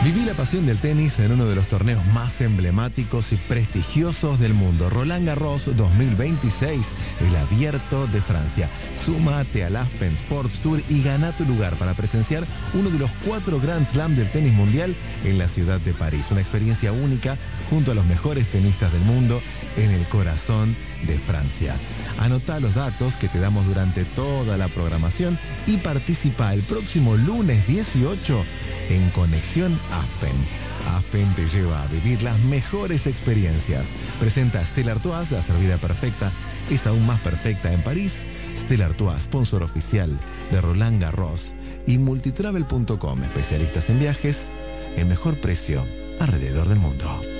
Viví la pasión del tenis en uno de los torneos más emblemáticos y prestigiosos del mundo, Roland Garros 2026, el Abierto de Francia. Súmate al Aspen Sports Tour y gana tu lugar para presenciar uno de los 4 Grand Slam del tenis mundial en la ciudad de París. Una experiencia única junto a los mejores tenistas del mundo en el corazón de Francia. Anotá los datos que te damos durante toda la programación y participa el próximo lunes 18 en Conexión Aspen. Aspen te lleva a vivir las mejores experiencias. Presenta Stella Artois, la servida perfecta es aún más perfecta en París. Stella Artois, sponsor oficial de Roland Garros, y Multitravel.com, especialistas en viajes, el mejor precio alrededor del mundo.